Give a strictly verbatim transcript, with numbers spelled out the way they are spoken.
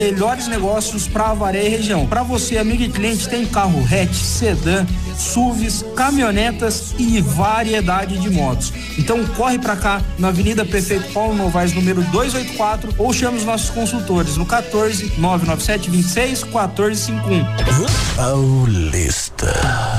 Melhores negócios para Avaré e região. Para você, amigo e cliente, tem carro hatch, sedã, S U Vs, caminhonetas e variedade de motos. Então corre para cá na Avenida Prefeito Paulo Novaes, número duzentos e oitenta e quatro, ou chame os nossos consultores no quatorze, nove nove sete, vinte e seis, quatorze cinquenta e um. Paulista.